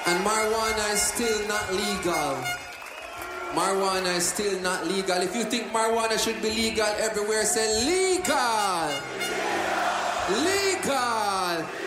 And marijuana is still not legal. Marijuana is still not legal. If you think marijuana should be legal everywhere, say legal. Legal.